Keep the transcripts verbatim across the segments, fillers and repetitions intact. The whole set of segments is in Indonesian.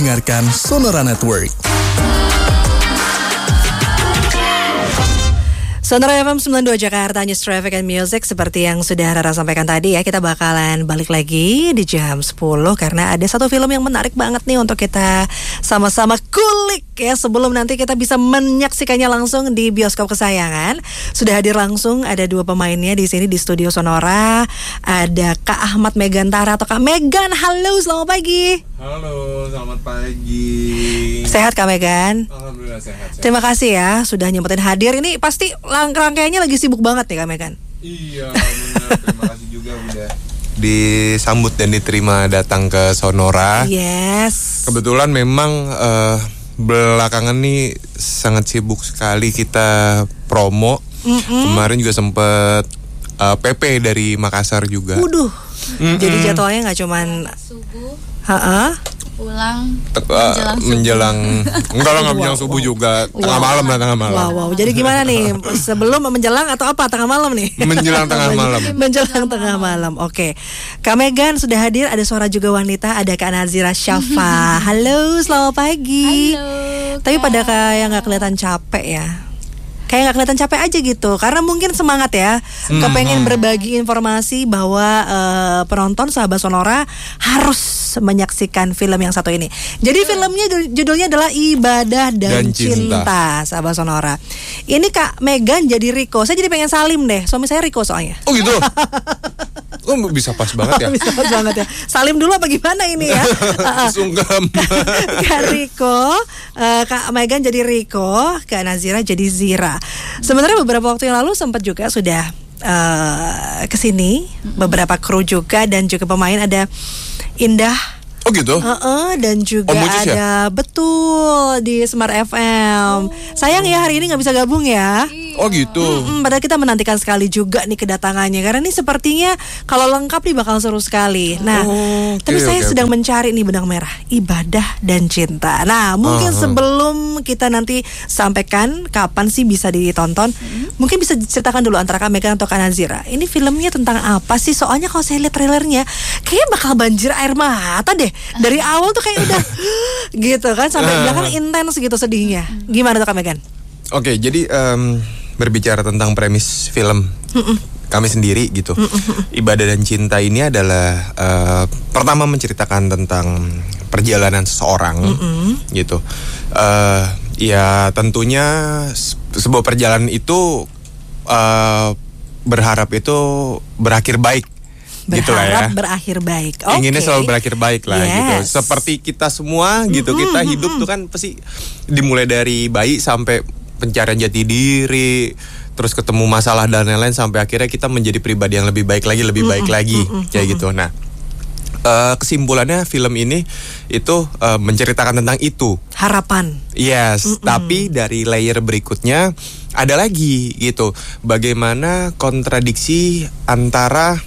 mendengarkan Sonora Network. Sonora F M sembilan puluh dua Jakarta, News, Traffic and Music. Seperti yang sudah Rara sampaikan tadi ya, kita bakalan balik lagi di jam sepuluh karena ada satu film yang menarik banget nih untuk kita sama-sama kulik ya, sebelum nanti kita bisa menyaksikannya langsung di bioskop kesayangan. Sudah hadir langsung, ada dua pemainnya di sini di studio Sonora. Ada Kak Ahmad Megantara atau Kak Megan. Halo, selamat pagi. Halo, selamat pagi. Sehat Kak Megan? Alhamdulillah sehat, sehat. Terima kasih ya sudah nyempetin hadir. Ini pasti rangkaiannya lagi sibuk banget nih Kak Megan. Iya, benar. Terima kasih juga udah disambut dan diterima datang ke Sonora. Yes. Kebetulan memang uh, belakangan nih sangat sibuk sekali kita promo. Mm-mm. Kemarin juga sempet uh, P P dari Makassar juga. Waduh. Mm-mm. Jadi jadwalnya nggak cuman subuh, ha-ha, pulang Tek- uh, menjelang enggak lah nggak menjelang subuh juga, tengah malam lah tengah malam. Wow, wow. Jadi gimana nih? Sebelum menjelang atau apa? Tengah malam nih? Menjelang tengah malam. Menjelang tengah malam. Oke. Kak Megan sudah hadir. Ada suara juga wanita. Ada Kak Nazira Syafa. Halo, selamat pagi. Halo. Tapi pada kayak nggak kelihatan capek ya. Kayak nggak kelihatan capek aja gitu, karena mungkin semangat ya, hmm. kepengen berbagi informasi bahwa uh, penonton sahabat Sonora harus menyaksikan film yang satu ini. Jadi filmnya judulnya adalah Ibadah dan, dan Cinta. Cinta, sahabat Sonora. Ini Kak Megan jadi Riko, saya jadi pengen Salim deh, suami saya Riko soalnya. Oh gitu. Oh bisa pas banget ya. Bisa pas banget ya. Salim dulu apa gimana ini ya? Sungkem. Kak Riko, uh, Kak Megan jadi Riko, Kak Nazira jadi Zira. Sebenarnya beberapa waktu yang lalu sempat juga sudah uh, kesini beberapa kru juga dan juga pemain, ada Indah. Oh gitu. Uh-uh, dan juga oh, ada ya? Betul di Smart F M. Oh. Sayang ya hari ini nggak bisa gabung ya. Oh gitu. Mm-mm, padahal kita menantikan sekali juga nih kedatangannya, karena ini sepertinya kalau lengkap nih bakal seru sekali. Nah, oh, okay, tapi saya okay, sedang okay. mencari nih benang merah, Ibadah dan Cinta. Nah, mungkin uh-huh. sebelum kita nanti sampaikan kapan sih bisa ditonton, mm-hmm. mungkin bisa diceritakan dulu antara Kak Megan atau Kak Nazira. Ini filmnya tentang apa sih? Soalnya kalau saya lihat trailernya, kayaknya bakal banjir air mata deh. Dari awal tuh kayak udah gitu kan, sampai belakang intens gitu sedihnya. Gimana tuh Kak Megan? Oke, okay, jadi um, berbicara tentang premis film Mm-mm. kami sendiri gitu. Mm-mm. Ibadah dan Cinta ini adalah uh, pertama menceritakan tentang perjalanan seseorang. Mm-mm. Gitu. Uh, ya tentunya sebuah perjalanan itu uh, berharap itu berakhir baik. Berharap gitu lah ya. berakhir baik. Okay. Inginnya selalu berakhir baik lah yes. gitu. Seperti kita semua gitu. Mm-hmm. Kita hidup tuh kan pasti dimulai dari bayi sampai pencarian jati diri, terus ketemu masalah dan lain-lain sampai akhirnya kita menjadi pribadi yang lebih baik lagi, lebih baik mm-hmm. lagi mm-hmm. kayak gitu. Nah, uh, kesimpulannya film ini itu uh, menceritakan tentang itu. Harapan. Yes, mm-hmm. tapi dari layer berikutnya ada lagi gitu. Bagaimana kontradiksi antara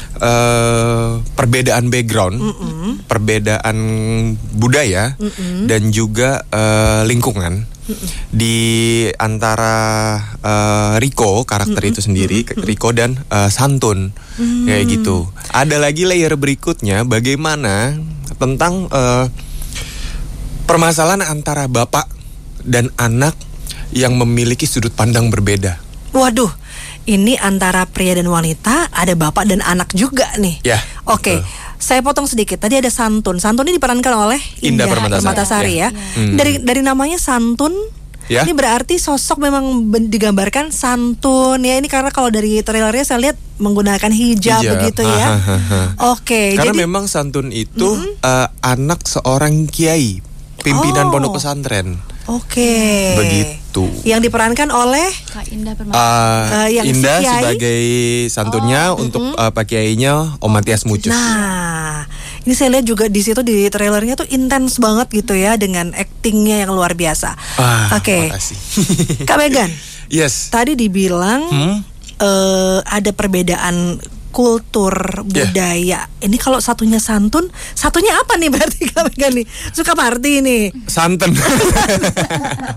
Uh, perbedaan background, mm-mm. perbedaan budaya, mm-mm. dan juga uh, lingkungan mm-mm. di antara uh, Riko karakter mm-mm. itu sendiri, mm-mm. Riko dan uh, Santun mm. kayak gitu. Ada lagi layer berikutnya, bagaimana tentang uh, permasalahan antara bapak dan anak yang memiliki sudut pandang berbeda. Waduh. Ini antara pria dan wanita, ada bapak dan anak juga nih. Ya. Oke, okay. Saya potong sedikit. Tadi ada Santun. Santun ini diperankan oleh Indah, Indah Permatasari ya. ya. Hmm. Dari dari namanya Santun, ya. Ini berarti sosok memang digambarkan santun ya. Ini karena kalau dari trailernya saya lihat menggunakan hijab, hijab. begitu ya. Oke. Okay, karena jadi, memang Santun itu mm-hmm. uh, anak seorang kiai, pimpinan oh. pondok pesantren. Oke. Okay. Begitu. Yang diperankan oleh Kak Indah uh, uh, yang Indah si sebagai santunnya, oh, untuk uh, Pak Kiainya Om Matias Mucus. Nah, ini saya lihat juga di situ di trailernya tuh intens banget gitu ya, dengan aktingnya yang luar biasa. Ah, Oke. Okay. Kak Megan. Yes. Tadi dibilang hmm? uh, ada perbedaan kultur, budaya. Yeah. Ini kalau satunya santun, satunya apa nih berarti Kak Megan nih? Suka party nih. Santen.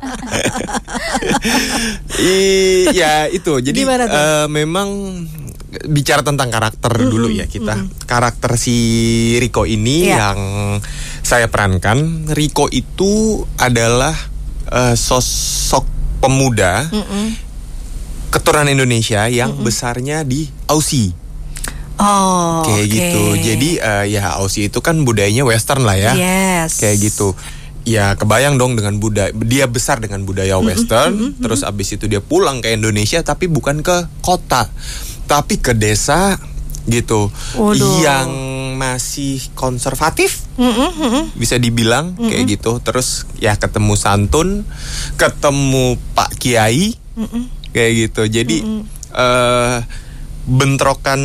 Iya itu. Jadi uh, memang bicara tentang karakter mm-hmm. dulu ya kita. Mm-hmm. Karakter si Rico ini yeah. yang saya perankan. Rico itu adalah uh, sosok pemuda mm-hmm. keturunan Indonesia yang mm-hmm. besarnya di Aussie. Oh, kayak okay. gitu. Jadi uh, ya Aussie itu kan budayanya Western lah ya. Yes. Kayak gitu. Ya kebayang dong dengan budaya, dia besar dengan budaya Western, mm-hmm. terus abis itu dia pulang ke Indonesia tapi bukan ke kota, tapi ke desa gitu. Waduh. Yang masih konservatif, mm-hmm. bisa dibilang mm-hmm. kayak gitu. Terus ya ketemu santun, ketemu Pak Kiai, mm-hmm. kayak gitu. Jadi mm-hmm. uh, bentrokan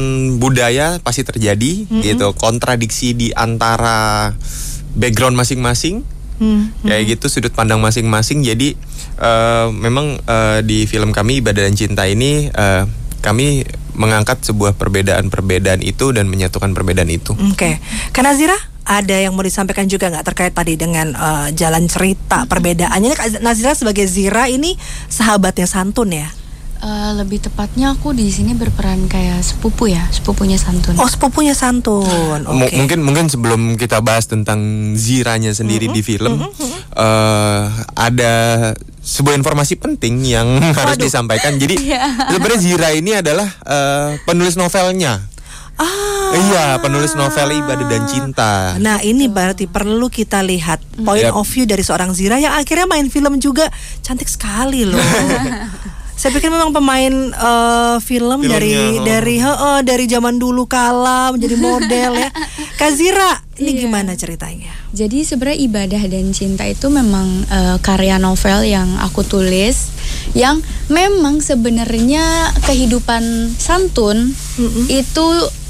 budaya pasti terjadi, mm-hmm. gitu. Kontradiksi di antara background masing-masing, hmm, kayak hmm. gitu, sudut pandang masing-masing. Jadi uh, memang uh, di film kami Ibadah dan Cinta ini uh, kami mengangkat sebuah perbedaan-perbedaan itu dan menyatukan perbedaan itu. Oke, okay. Kak Nazira, ada yang mau disampaikan juga nggak terkait tadi dengan uh, jalan cerita perbedaannya? Kak Nazira sebagai Zira ini sahabatnya Santun ya? Uh, lebih tepatnya aku di sini berperan kayak sepupu ya, sepupunya Santun. Oh, sepupunya Santun. Okay. M- mungkin mungkin sebelum kita bahas tentang Ziranya sendiri mm-hmm. di film, mm-hmm. uh, ada sebuah informasi penting yang harus Waduh. disampaikan. Jadi yeah. sebenarnya Zira ini adalah uh, penulis novelnya. Ah. Iya, penulis novel Ibadah dan Cinta. Nah, ini berarti perlu kita lihat point yep. of view dari seorang Zira yang akhirnya main film juga. Cantik sekali loh. Saya pikir memang pemain uh, film Filmnya, dari oh. dari uh, dari zaman dulu kala menjadi model ya. Kak Zira, ini iya. gimana ceritanya? Jadi sebenarnya Ibadah dan Cinta itu memang uh, karya novel yang aku tulis, yang memang sebenarnya kehidupan Santun mm-hmm. itu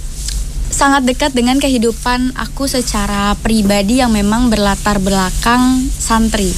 sangat dekat dengan kehidupan aku secara pribadi yang memang berlatar belakang santri.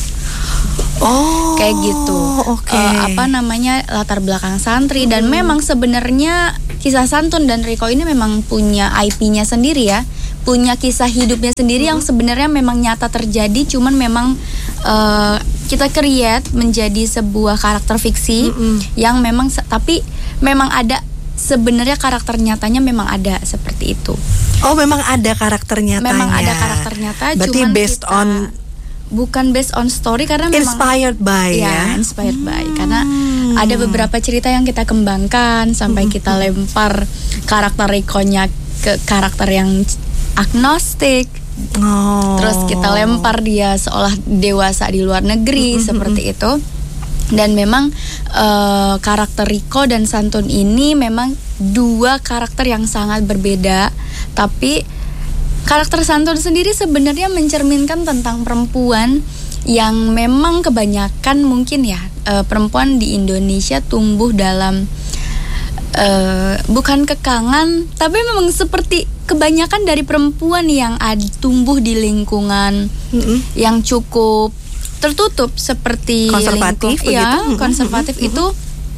Oh, kayak gitu. Okay. Uh, apa namanya latar belakang santri hmm. dan memang sebenarnya kisah Santun dan Rico ini memang punya I P-nya sendiri ya, punya kisah hidupnya sendiri hmm. yang sebenarnya memang nyata terjadi, cuman memang uh, kita create menjadi sebuah karakter fiksi hmm. yang memang tapi memang ada sebenarnya karakter nyatanya memang ada seperti itu. Oh, memang ada karakter nyatanya. Memang ada karakter nyata. Berarti cuman based kita, on bukan based on story karena memang inspired by ya, ya inspired hmm. by karena ada beberapa cerita yang kita kembangkan sampai hmm. kita lempar karakter Rico-nya ke karakter yang agnostik. Oh. Terus kita lempar dia seolah dewasa di luar negeri hmm. seperti itu. Dan memang uh, karakter Rico dan Santun ini memang dua karakter yang sangat berbeda, tapi karakter Santun sendiri sebenarnya mencerminkan tentang perempuan yang memang kebanyakan mungkin ya uh, perempuan di Indonesia tumbuh dalam uh, bukan kekangan, tapi memang seperti kebanyakan dari perempuan yang ad, tumbuh di lingkungan mm-hmm. yang cukup tertutup seperti konservatif, lingkung, ya mm-hmm. konservatif mm-hmm. itu.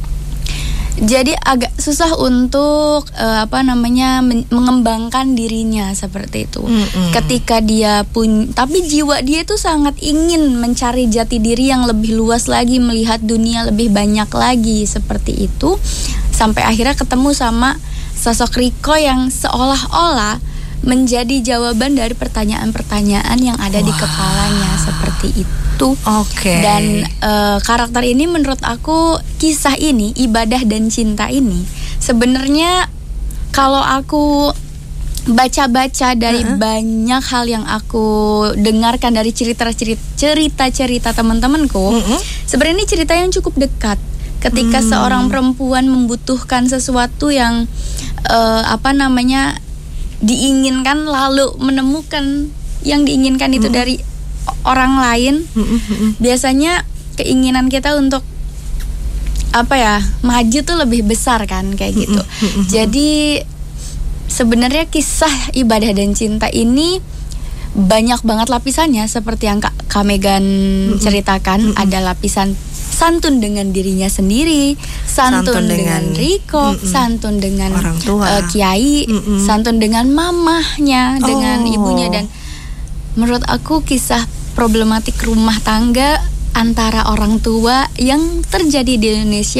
Jadi agak susah untuk uh, apa namanya men- mengembangkan dirinya seperti itu. Mm-hmm. Ketika dia pun, tapi jiwa dia itu sangat ingin mencari jati diri yang lebih luas lagi, melihat dunia lebih banyak lagi seperti itu. Sampai akhirnya ketemu sama sosok Rico yang seolah-olah menjadi jawaban dari pertanyaan-pertanyaan yang ada wow. di kepalanya seperti itu. Oke. Okay. Dan uh, karakter ini menurut aku, kisah ini Ibadah dan Cinta ini sebenarnya kalau aku baca-baca dari uh-huh. banyak hal yang aku dengarkan dari cerita-cerita cerita teman-temanku, uh-huh. sebenarnya ini cerita yang cukup dekat. Ketika hmm. seorang perempuan membutuhkan sesuatu yang uh, apa namanya diinginkan, lalu menemukan yang diinginkan itu hmm. dari orang lain, hmm. biasanya keinginan kita untuk apa ya maju tuh lebih besar kan kayak gitu. Hmm. Jadi sebenarnya kisah Ibadah dan Cinta ini banyak banget lapisannya, seperti yang Kak, Kak Megan hmm. ceritakan. Hmm. Ada lapisan Santun dengan dirinya sendiri, Santun, santun dengan, dengan Rico, mm-mm. Santun dengan orang tua, uh, Kiai, mm-mm. Santun dengan mamahnya, oh. dengan ibunya. Dan menurut aku kisah problematik rumah tangga antara orang tua yang terjadi di Indonesia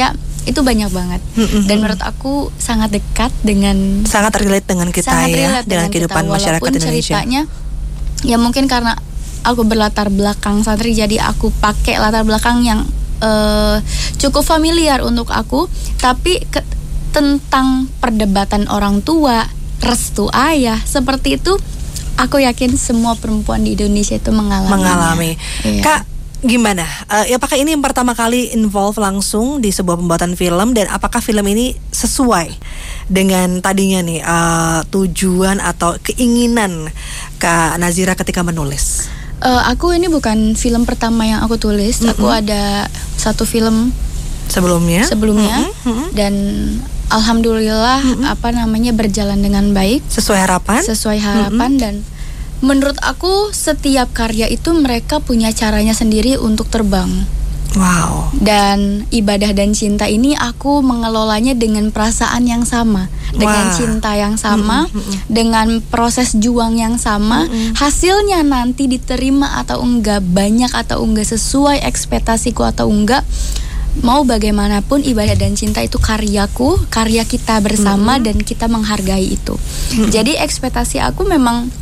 itu banyak banget. Mm-mm. Dan menurut aku sangat dekat dengan Sangat relate dengan kita sangat ya, relate dengan kita. kehidupan masyarakat Walaupun Indonesia. ceritanya ya mungkin karena aku berlatar belakang santri, jadi aku pakai latar belakang yang uh, cukup familiar untuk aku. Tapi ke, tentang perdebatan orang tua, restu ayah, seperti itu aku yakin semua perempuan di Indonesia itu mengalami. Mengalami. Iya. Kak, gimana? Uh, ya apakah ini yang pertama kali involve langsung di sebuah pembuatan film, dan apakah film ini sesuai dengan tadinya nih uh, tujuan atau keinginan Kak Nazira ketika menulis? Uh, aku ini bukan film pertama yang aku tulis. Mm-hmm. Aku ada satu film sebelumnya. Sebelumnya mm-hmm. dan alhamdulillah mm-hmm. apa namanya berjalan dengan baik. Sesuai harapan. Sesuai harapan mm-hmm. dan menurut aku setiap karya itu mereka punya caranya sendiri untuk terbang. Wow. Dan Ibadah dan Cinta ini aku mengelolanya dengan perasaan yang sama, dengan Wah. cinta yang sama, mm-hmm. dengan proses juang yang sama. Mm-hmm. Hasilnya nanti diterima atau enggak, banyak atau enggak, sesuai ekspektasiku atau enggak, mau bagaimanapun Ibadah dan Cinta itu karyaku, karya kita bersama, mm-hmm. dan kita menghargai itu. Mm-hmm. Jadi ekspektasi aku memang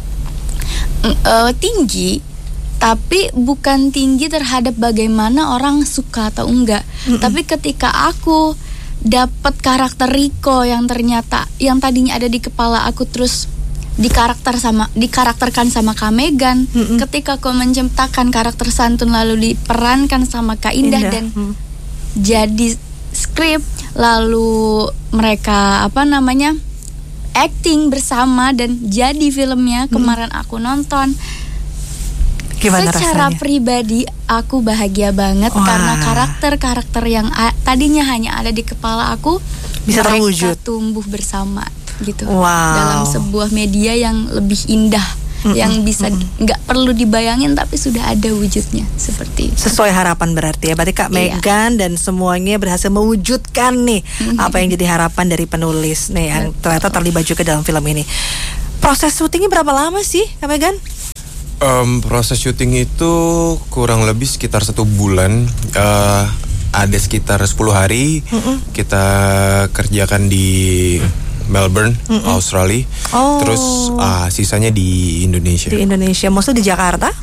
uh, tinggi. Tapi bukan tinggi terhadap bagaimana orang suka atau enggak. Mm-mm. Tapi ketika aku dapat karakter Rico yang ternyata yang tadinya ada di kepala aku terus dikarakter sama dikarakterkan sama Kak Megan, mm-mm. ketika aku menciptakan karakter Santun lalu diperankan sama Kak Indah, Indah. dan mm. jadi skrip, lalu mereka apa namanya acting bersama dan jadi filmnya kemarin mm. aku nonton. Gimana Secara rasanya? pribadi aku bahagia banget. Wah. Karena karakter-karakter yang a- tadinya hanya ada di kepala aku bisa terwujud, tumbuh bersama gitu. Wow. Dalam sebuah media yang lebih indah, mm-mm, yang bisa nggak mm-mm. perlu dibayangin tapi sudah ada wujudnya seperti itu. Sesuai harapan berarti ya. Berarti Kak iya. Megan dan semuanya berhasil mewujudkan nih mm-hmm. apa yang jadi harapan dari penulis nih yang ternyata terlibat juga dalam film ini. Proses syutingnya berapa lama sih Kak Megan? Um, proses syuting itu kurang lebih sekitar satu bulan. Uh, ada sekitar sepuluh hari. Mm-mm. Kita kerjakan di Melbourne, Mm-mm. Australia. Oh. Terus uh, sisanya di Indonesia. Di Indonesia, maksudnya di Jakarta?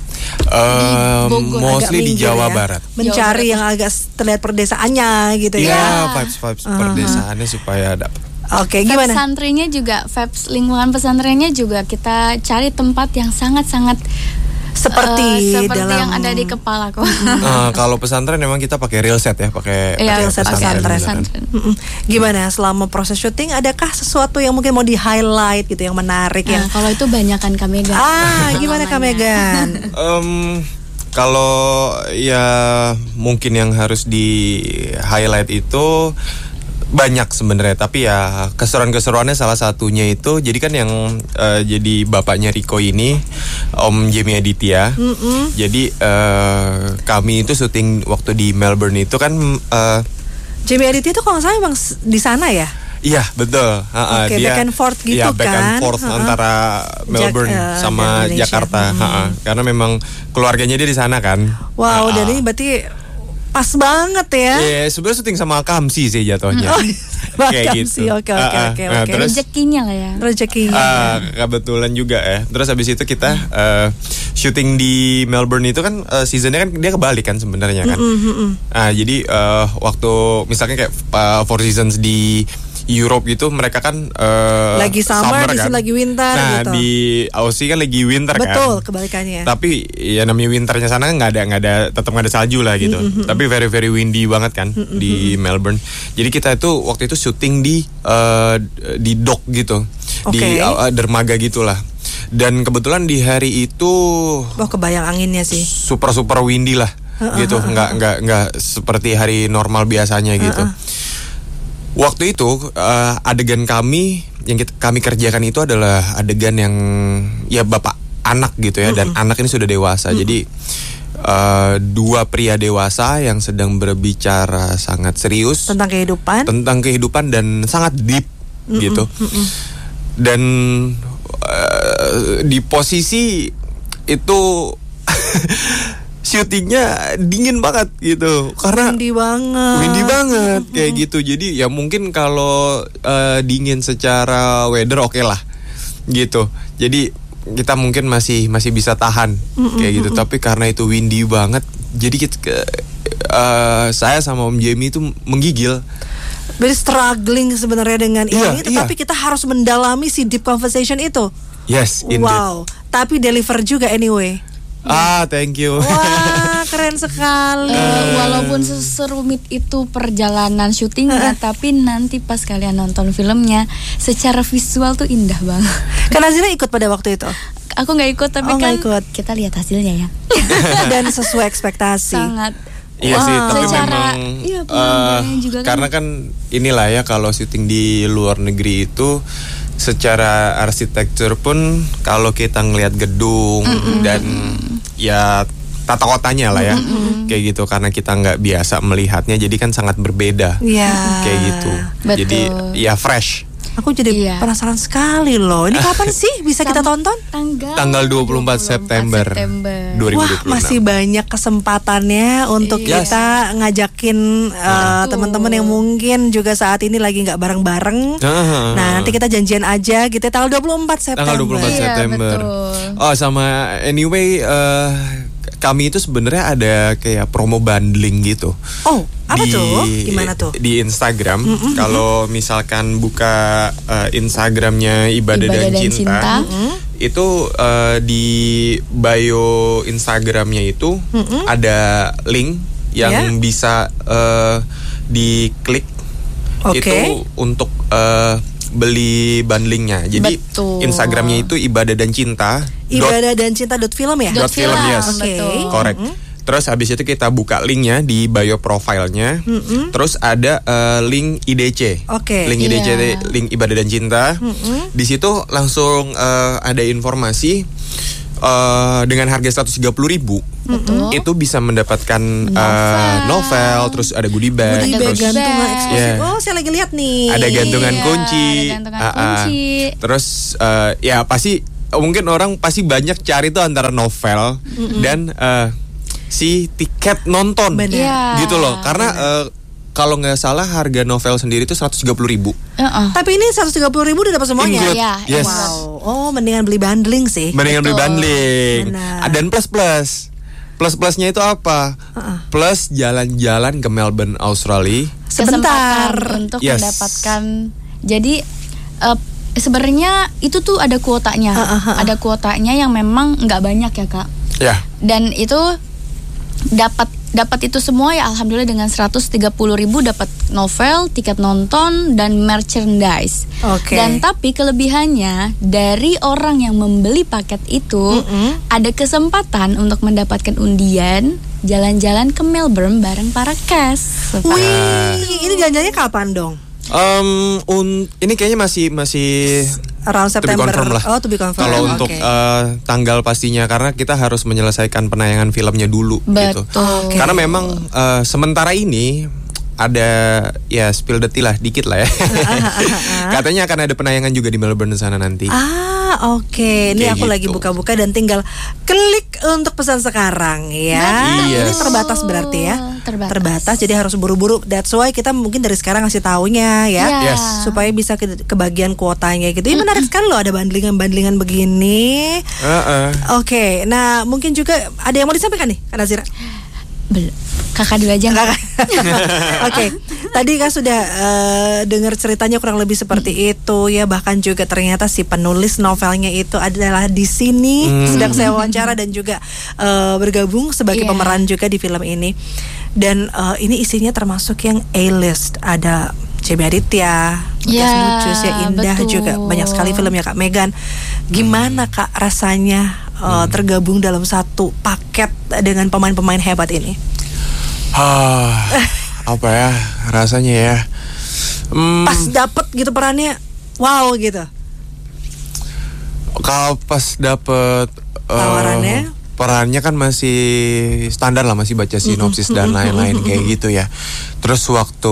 Uh, di mostly di Jawa ya. Barat. Mencari Jawa Barat. yang agak terlihat perdesaannya gitu ya. Iya, vibes-vibes uh-huh. perdesaannya supaya dapat. Oke, okay, gimana? Pesantrennya juga, vibes lingkungan pesantrennya juga kita cari tempat yang sangat-sangat seperti, uh, seperti dalam... yang ada di kepalaku. uh, kalau pesantren memang kita pakai real set ya, pakai ya, real set pesantren. pesantren. pesantren. Gimana selama proses syuting? Adakah sesuatu yang mungkin mau di highlight gitu, yang menarik? Nah, yang kalau itu banyakan Kak Megan. Ah, gimana Kak Megan? um, kalau ya mungkin yang harus di highlight itu banyak sebenarnya, tapi ya keseruan-keseruannya salah satunya itu jadi kan yang uh, jadi bapaknya Rico ini Om Jamie Aditya. Mm-mm. Jadi uh, kami itu syuting waktu di Melbourne itu kan uh, Jamie Aditya itu kalau nggak salah emang di sana ya? Iya betul. Uh, Oke, dia back and forth gitu ya, back kan? and forth uh-uh. antara Melbourne Jak- uh, sama Jakarta. Hmm. Uh-uh. Karena memang keluarganya dia di sana kan. Wow, uh-uh. dan ini berarti pas banget ya. Iya, yeah, sebenarnya syuting sama Kamsi sih jatuhnya. Oh, kayak gitu. Oke, oke, uh-uh. oke, nah, oke. terus rezekinya lah ya. Rezekinya. Uh, kebetulan juga ya. Terus habis itu kita uh, syuting di Melbourne itu kan uh, seasonnya kan dia kebalik kan sebenarnya kan. Mm-hmm. Nah, jadi uh, waktu misalnya kayak uh, Four Seasons di Europe gitu mereka kan uh, lagi summer, summer di sini kan? lagi winter nah, gitu. di Aussie kan lagi winter. Betul, kan. Betul, kebalikannya. Tapi ya namanya winternya sana nggak ada nggak ada tetap nggak ada salju lah gitu. Mm-hmm. Tapi very very windy banget kan mm-hmm. di Melbourne. Jadi kita itu waktu itu syuting di uh, di dock gitu. Okay. Di uh, dermaga gitulah. Dan kebetulan di hari itu wah, kebayang anginnya sih. Super super windy lah gitu. Nggak nggak nggak seperti hari normal biasanya gitu. Waktu itu uh, adegan kami yang kita, kami kerjakan itu adalah adegan yang ya bapak anak gitu ya, mm-hmm. dan anak ini sudah dewasa. Mm-hmm. Jadi uh, dua pria dewasa yang sedang berbicara sangat serius tentang kehidupan, tentang kehidupan dan sangat deep mm-hmm. gitu. Mm-hmm. Dan uh, di posisi itu syutingnya dingin banget gitu karena windy banget windy banget kayak gitu. Jadi ya mungkin kalau uh, dingin secara weather oke okay lah gitu. Jadi kita mungkin masih masih bisa tahan kayak gitu. Tapi karena itu windy banget, jadi kita, uh, saya sama Om Jamie itu menggigil. Berarti struggling sebenarnya dengan iya, ini, tetapi iya. kita harus mendalami si deep conversation itu. Yes, indeed. Wow, tapi deliver juga anyway. Ah, thank you. Wah, keren sekali. Uh, walaupun serumit itu perjalanan syutingnya, tapi nanti pas kalian nonton filmnya, secara visual tuh indah banget. Kan Azira ikut pada waktu itu. Aku nggak ikut, tapi Oh, kan nggak ikut. kita lihat hasilnya ya. Dan sesuai ekspektasi. Sangat. Iya Wow. sih, tapi Secara- memang iya, uh, pengambilannya juga kan. karena kan inilah ya kalau syuting di luar negeri itu secara arsitektur pun kalau kita ngelihat gedung mm-hmm. dan ya tata kotanya lah ya mm-hmm. kayak gitu, karena kita nggak biasa melihatnya jadi kan sangat berbeda. Iya. Kayak gitu. Betul. Jadi ya fresh. Aku jadi Iya. penasaran sekali loh. Ini kapan sih bisa kita tonton? Tanggal Tanggal dua puluh empat September dua ribu dua puluh enam. Wah, masih banyak kesempatannya untuk Yes. kita ngajakin uh, teman-teman yang mungkin juga saat ini lagi nggak bareng-bareng. Ah. Nah, nanti kita janjian aja gitu tanggal dua puluh empat September. Tanggal dua puluh empat Iya, September. betul. Oh, sama anyway uh, kami itu sebenarnya ada kayak promo bundling gitu. Oh, apa di, tuh? Gimana tuh? Di Instagram. Mm-hmm. Kalau misalkan buka uh, Instagramnya Ibadah, Ibadah dan, dan Cinta, Cinta. Mm-hmm. itu uh, di bio Instagramnya itu mm-hmm. ada link yang Yeah. bisa uh, diklik Oke. itu untuk uh, beli bundlingnya. Jadi Betul. Instagramnya itu Ibadah dan Cinta. Ibadah dan cinta dot film ya? Dot film, yes. Oke. Betul. Correct. Terus habis itu kita buka linknya di bio profilnya. Mm-mm. Terus ada uh, link I D C. Oke. Link I D C, Iya. link Ibadah dan Cinta. Mm-mm. Di situ langsung uh, ada informasi uh, dengan harga seratus tiga puluh ribu. Betul. Itu bisa mendapatkan uh, Novel. novel, terus ada goodie bag, Goodie bag, terus gantungan bag. eksklusif. Yeah. Oh, saya lagi lihat nih. ada gantungan Iya, kunci. ada gantungan Ah, ah. kunci. Terus uh, ya pasti mungkin orang pasti banyak cari tuh antara novel mm-hmm. dan uh, si tiket nonton. Benar. Iya. Gitu loh. Karena uh, kalau nggak salah harga novel sendiri itu seratus tiga puluh ribu. Uh-uh. Tapi ini seratus tiga puluh ribu udah dapat semuanya. Include. Iya, Yes. Wow. Oh, mendingan beli bundling sih. Mendingan beli Betul. bundling. Benar. Dan plus plus. Plus plusnya itu apa? Uh-uh. Plus jalan-jalan ke Melbourne, Australia. Sebentar. Kesempatan untuk Yes. mendapatkan. Jadi uh, sebenarnya itu tuh ada kuotanya. Uh, uh, uh. Ada kuotanya yang memang nggak banyak ya, Kak. Ya. Dan itu dapat dapat itu semua ya alhamdulillah dengan seratus tiga puluh ribu dapat novel, tiket nonton dan merchandise. Oke. Dan tapi kelebihannya dari orang yang membeli paket itu Mm-mm. ada kesempatan untuk mendapatkan undian jalan-jalan ke Melbourne bareng para cast. Wih, ini janjiannya kapan dong? Um, un- ini kayaknya masih masih Around to be September. confirm lah. Oh, to be confirm. Kalau Oke. untuk uh, tanggal pastinya karena kita harus menyelesaikan penayangan filmnya dulu gitu. Betul. Oke. Karena memang uh, sementara ini ada ya spill the tea lah dikit lah ya. Katanya akan ada penayangan juga di Melbourne sana nanti. Ah, oke. Ini Kayak aku lagi gitu. buka-buka dan tinggal klik untuk pesan sekarang ya. Yes. Ini terbatas berarti ya. Terbatas. jadi harus buru-buru. That's why kita mungkin dari sekarang ngasih taunya ya. Iya. Yes. Supaya bisa ke kebagian kuotanya gitu. Ini menarik sekali loh ada bandlingan-bandlingan begini. Uh-uh. Oke, nah mungkin juga ada yang mau disampaikan nih, Kak Nazira? Bel- Kakak dulu aja nggak? Oke, tadi kan sudah uh, dengar ceritanya kurang lebih seperti itu ya, bahkan juga ternyata si penulis novelnya itu adalah di sini Hmm. sedang saya wawancara dan juga uh, bergabung sebagai Iya. pemeran juga di film ini. Dan uh, ini isinya termasuk yang A-list, ada C B Aditya, Ya, Gas Mucus ya, Indah betul. juga banyak sekali filmnya Kak Megan. Gimana Kak rasanya uh, tergabung dalam satu paket dengan pemain-pemain hebat ini? Ah, apa ya rasanya ya? Hmm, Pas dapet gitu perannya, wow gitu. kalau pas dapet uh, Tawarannya? perannya kan masih standar lah, masih baca sinopsis dan lain-lain kayak gitu ya. Terus waktu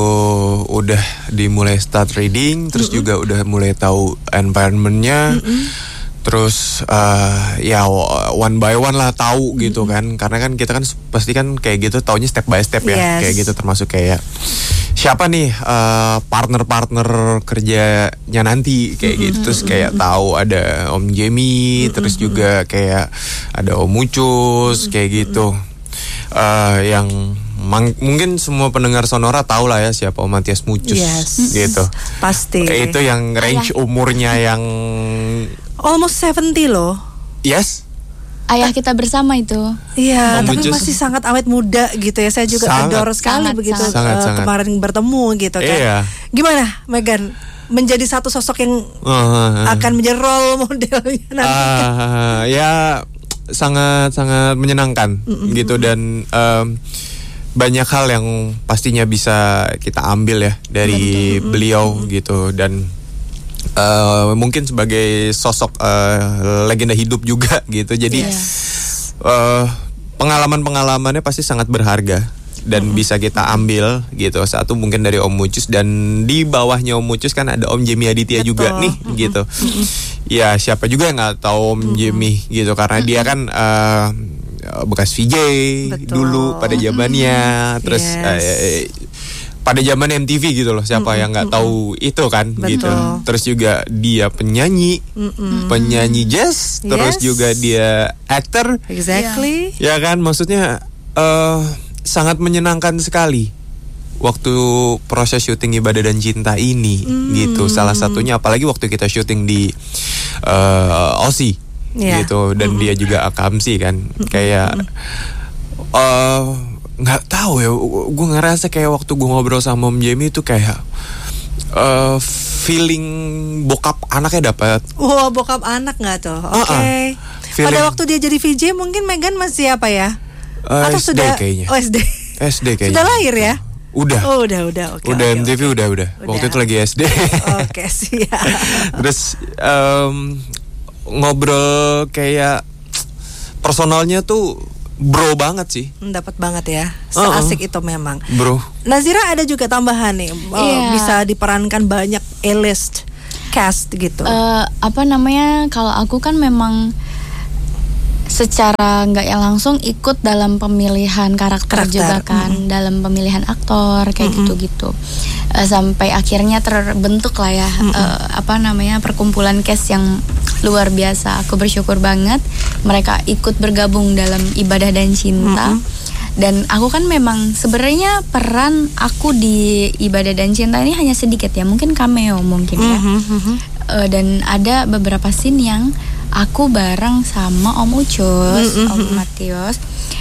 udah dimulai start reading, terus juga udah mulai tahu environmentnya, Terus uh, ya one by one lah tahu gitu kan, karena kan kita kan pasti kan kayak gitu taunya step by step ya, Yes. kayak gitu, termasuk kayak siapa nih uh, partner-partner kerjanya nanti kayak gitu, terus kayak tahu ada Om Jamie, terus juga kayak ada Om Mucus kayak gitu, uh, yang mang- mungkin semua pendengar Sonora tahu lah ya siapa Om Matias Mucus. Yes. Gitu. Pasti. Itu yang range umurnya yang Almost seventy loh. yes. Ayah kita bersama itu. Iya, Om tapi Mucus. masih sangat awet muda gitu ya. Saya juga Sangat. adore sekali Sangat, begitu sangat. eh, Sangat, sangat. kemarin bertemu gitu kan. Iya. Gimana, Megan? Menjadi satu sosok yang Uh, akan menjadi role modelnya nanti. uh, ya sangat sangat menyenangkan gitu, dan um, banyak hal yang pastinya bisa kita ambil ya dari beliau gitu, dan uh, mungkin sebagai sosok uh, legenda hidup juga gitu, jadi uh, pengalaman-pengalamannya pasti sangat berharga dan bisa kita ambil gitu. Satu mungkin dari Om Mucus, dan di bawahnya Om Mucus kan ada Om Jamie Aditya Betul. juga nih gitu. Ya siapa juga yang nggak tahu Om Jamie gitu, karena dia kan uh, bekas V J Betul. dulu pada zamannya, terus Yes. uh, pada zaman M T V gitu loh, siapa yang nggak tahu itu kan gitu. Betul. Terus juga dia penyanyi, penyanyi jazz, terus Yes. juga dia aktor. Exactly. Ya kan, maksudnya eh sangat menyenangkan sekali waktu proses syuting Ibadah dan Cinta ini gitu. Salah satunya apalagi waktu kita syuting di eh Aussie Iya. gitu, dan dia juga Akamsi kan, kayak eh nggak tahu ya, gue ngerasa kayak waktu gue ngobrol sama Om Jamie itu kayak eh feeling bokap anaknya dapat. Wah, bokap anak nggak tuh? Oke. Uh-uh. Feeling- Pada waktu dia jadi V J mungkin Megan masih apa ya? Eh, Atau S D sudah kayaknya. Oh, S D. S D kayaknya. Sudah lahir ya? Udah. Oh, udah, udah. Oke. udah oke, M T V oke. udah, udah Waktu Udah. itu lagi S D. Oke, siap. Terus em, ngobrol kayak personalnya tuh bro banget sih, Dapat banget ya. Uh-uh. Seasik itu memang. bro. Nazira ada juga tambahan nih. Oh, Iya. bisa diperankan banyak A-list cast gitu. Eh, apa namanya, kalau aku kan memang secara nggak ya langsung ikut dalam pemilihan karakter, Karakter, juga kan, dalam pemilihan aktor kayak gitu-gitu. Eh, sampai akhirnya terbentuk lah ya eh, apa namanya perkumpulan cast yang luar biasa. Aku bersyukur banget mereka ikut bergabung dalam Ibadah dan Cinta. Dan aku kan memang sebenarnya peran aku di Ibadah dan Cinta ini hanya sedikit ya, mungkin cameo mungkin ya. Eh, dan ada beberapa scene yang aku bareng sama Om Ucus, Om Matius.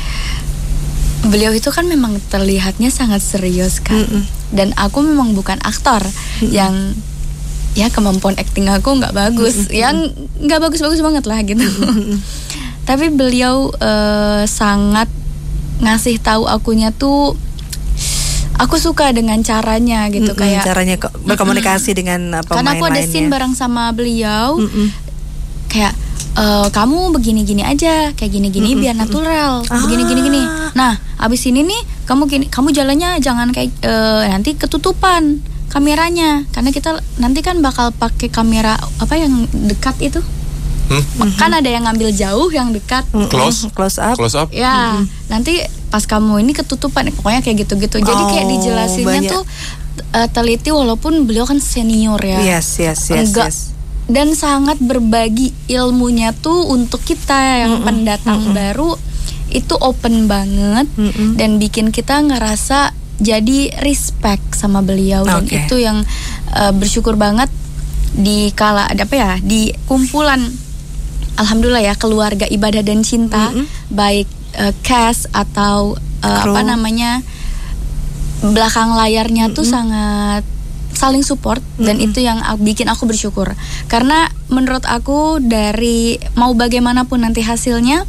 Beliau itu kan memang terlihatnya sangat serius kan. Dan aku memang bukan aktor yang ya kemampuan acting aku nggak bagus, yang nggak bagus-bagus banget lah gitu. Tapi beliau eh, sangat ngasih tahu akunya tuh, aku suka dengan caranya gitu, Mm-mm, kayak caranya ko- berkomunikasi dengan uh, pemain karena aku ada lainnya. scene bareng sama beliau, Mm-mm. kayak eh, kamu begini-gini aja, kayak gini-gini biar natural, begini-gini gini. Nah, abis ini nih kamu gini, kamu jalannya jangan kayak eh, nanti ketutupan kameranya, karena kita nanti kan bakal pakai kamera apa yang dekat itu. Hmm? Kan ada yang ngambil jauh, yang dekat. Mm-mm, Close, close up. close up. Ya, nanti pas kamu ini ketutupan, pokoknya kayak gitu-gitu. Jadi kayak Oh, dijelasinnya banyak. tuh eh, teliti, walaupun beliau kan senior ya. Yes, yes, yes, Enggak. yes. Dan sangat berbagi ilmunya tuh untuk kita yang pendatang baru, itu open banget. Mm-mm. Dan bikin kita ngerasa jadi respect sama beliau. Dan Oke. itu yang eh, bersyukur banget di kala ada apa ya, di kumpulan alhamdulillah ya keluarga Ibadah dan Cinta, baik eh, cast atau eh, Kru. apa namanya belakang layarnya tuh sangat saling support. Dan itu yang aku- bikin aku bersyukur, karena menurut aku dari mau bagaimanapun nanti hasilnya,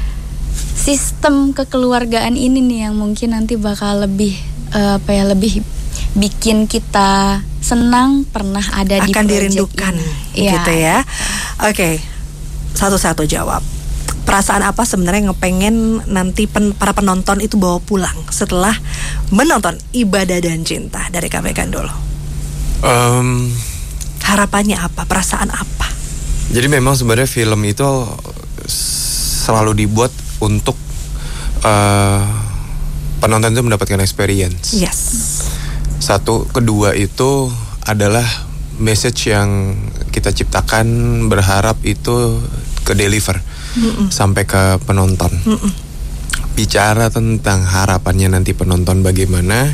sistem kekeluargaan ini nih yang mungkin nanti bakal lebih eh, apa ya lebih bikin kita senang pernah ada di Akan project dirindukan ini. Iya. gitu ya. Oke. Satu-satu jawab. Perasaan apa sebenarnya yang pengen nanti pen- para penonton itu bawa pulang setelah menonton Ibadah dan Cinta dari Kak Megan dulu? Em, Harapannya apa? Perasaan apa? Jadi memang sebenarnya film itu selalu dibuat untuk uh, penonton itu mendapatkan experience. Yes. Satu, kedua itu adalah message yang kita ciptakan, berharap itu ke deliver Mm-mm. sampai ke penonton. Mm-mm. Bicara tentang harapannya nanti penonton bagaimana,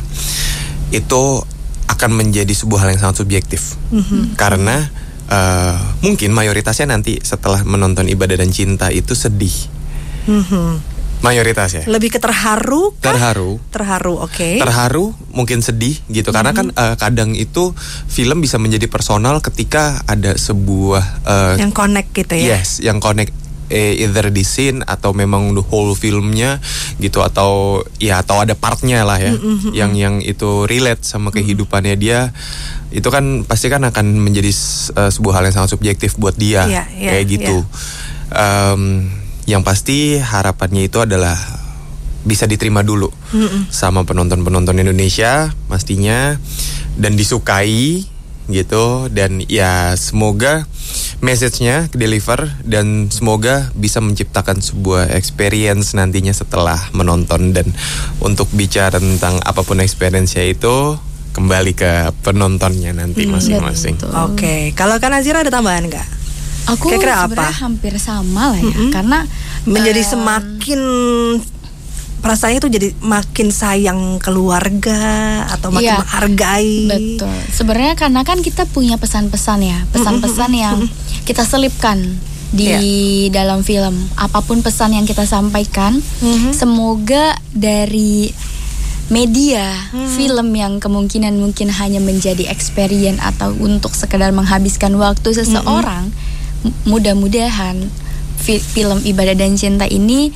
itu akan menjadi sebuah hal yang sangat subjektif. Mm-hmm. Karena uh, mungkin mayoritasnya nanti setelah menonton Ibadah dan Cinta itu sedih. Mm-hmm. Mayoritasnya lebih ke terharu kah? Terharu Terharu, oke okay. Terharu, mungkin sedih gitu. Mm-hmm. Karena kan uh, kadang itu film bisa menjadi personal ketika ada sebuah uh, yang connect gitu ya. Yes, yang connect, eh, either di scene atau memang the whole filmnya gitu, atau ya atau ada partnya lah ya. Mm-hmm. Yang yang itu relate sama kehidupannya dia. Itu kan pasti kan akan menjadi uh, sebuah hal yang sangat subjektif buat dia. Yeah, yeah, kayak gitu. Yeah. Um, Yang pasti harapannya itu adalah bisa diterima dulu Mm-mm. sama penonton-penonton Indonesia pastinya, dan disukai gitu. Dan ya semoga message-nya deliver, dan semoga bisa menciptakan sebuah experience nantinya setelah menonton. Dan untuk bicara tentang apapun experience-nya itu kembali ke penontonnya nanti hmm, masing-masing. Oke, okay. Kalau Kak Nazira ada tambahan nggak? Aku sebenarnya hampir sama lah ya, mm-hmm. karena menjadi um, semakin perasaannya tuh jadi makin sayang keluarga atau makin iya, menghargai. Betul. Sebenarnya karena kan kita punya pesan-pesan ya, pesan-pesan mm-hmm. yang kita selipkan di yeah. dalam film. Apapun pesan yang kita sampaikan, mm-hmm. semoga dari media hmm. film yang kemungkinan mungkin hanya menjadi experience atau untuk sekedar menghabiskan waktu seseorang, hmm. mudah-mudahan fi- film Ibadah dan Cinta ini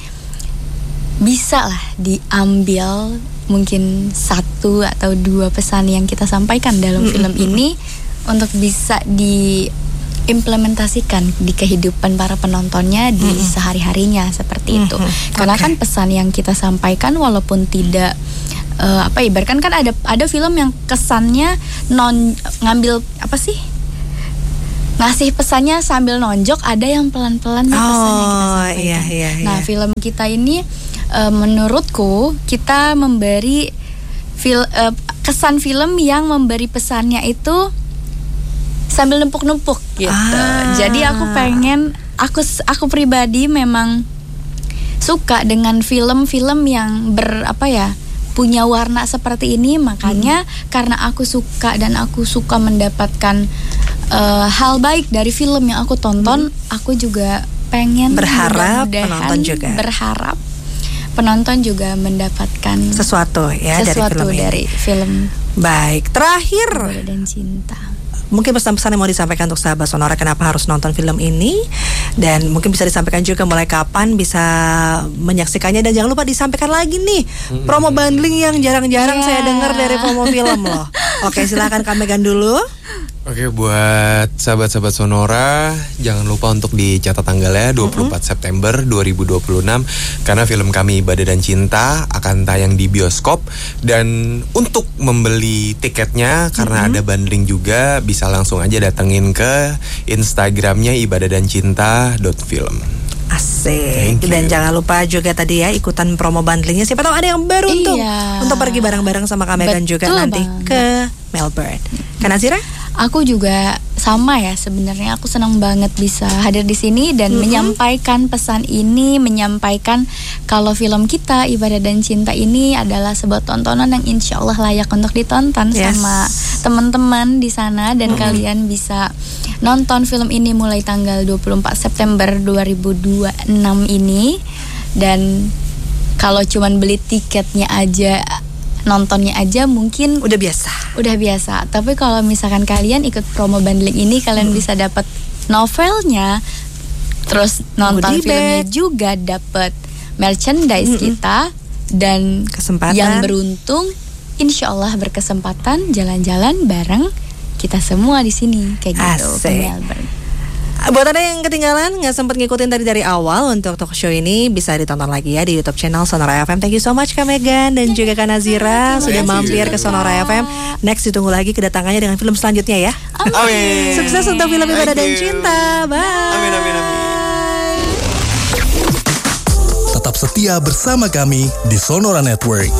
bisa lah diambil mungkin satu atau dua pesan yang kita sampaikan dalam hmm. film ini untuk bisa diimplementasikan di kehidupan para penontonnya di hmm. sehari-harinya seperti hmm. itu. Karena okay. kan pesan yang kita sampaikan walaupun tidak Uh, apa ibaratkan kan ada ada film yang kesannya non ngambil apa sih ngasih pesannya sambil nonjok, ada yang pelan-pelan oh, pesannya kita sampaikan. Iya, iya, Nah iya. film kita ini uh, menurutku kita memberi fil, uh, kesan film yang memberi pesannya itu sambil numpuk-numpuk gitu. Ah. Jadi aku pengen aku aku pribadi memang suka dengan film-film yang ber apa ya punya warna seperti ini, makanya hmm. karena aku suka dan aku suka mendapatkan uh, hal baik dari film yang aku tonton, hmm. aku juga pengen berharap penonton juga berharap penonton juga mendapatkan sesuatu ya sesuatu dari film dari ini. film Baik, terakhir Ibadah dan Cinta. Mungkin pesan-pesan yang mau disampaikan untuk sahabat Sonora kenapa harus nonton film ini, dan mungkin bisa disampaikan juga mulai kapan bisa menyaksikannya, dan jangan lupa disampaikan lagi nih promo bundling yang jarang-jarang yeah. saya dengar dari promo film loh. Oke, silakan Kak Megan dulu. Oke, buat sahabat-sahabat Sonora, jangan lupa untuk dicatat tanggalnya dua puluh empat mm-hmm. September dua ribu dua puluh enam, karena film kami Ibadah dan Cinta akan tayang di bioskop. Dan untuk membeli tiketnya, karena mm-hmm. ada bundling juga, bisa langsung aja datengin ke Instagramnya ibadah dan cinta dot film. Asik. Dan jangan lupa juga tadi ya ikutan promo bundlingnya. Siapa tahu ada yang baru iya. untuk untuk pergi bareng-bareng sama Kak Megan juga nanti banget. Ke Melbourne. Kan Nazira? Aku juga sama ya, sebenarnya aku senang banget bisa hadir di sini dan mm-hmm. menyampaikan pesan ini, menyampaikan kalau film kita Ibadah dan Cinta ini adalah sebuah tontonan yang insya Allah layak untuk ditonton yes. sama teman-teman di sana, dan mm-hmm. kalian bisa nonton film ini mulai tanggal dua puluh empat September dua ribu dua puluh enam ini. Dan kalau cuman beli tiketnya aja, nontonnya aja mungkin udah biasa. Udah biasa. Tapi kalau misalkan kalian ikut promo bundling ini, kalian hmm. bisa dapat novelnya, terus nonton filmnya juga, dapat merchandise hmm. kita, dan kesempatan yang beruntung insya Allah berkesempatan jalan-jalan bareng kita semua di sini kayak gitu. Asik. Ke Melbourne. Buat Anda yang ketinggalan nggak sempat ngikutin tadi dari awal untuk talk show ini, bisa ditonton lagi ya di YouTube channel Sonora F M. Thank you so much Kak Megan dan juga Kak Nazira sudah mampir ke Sonora F M. Next ditunggu lagi kedatangannya dengan film selanjutnya ya. Amin. Sukses untuk film Ibadah dan Cinta. Bye. Amin amin amin. Tetap setia bersama kami di Sonora Network.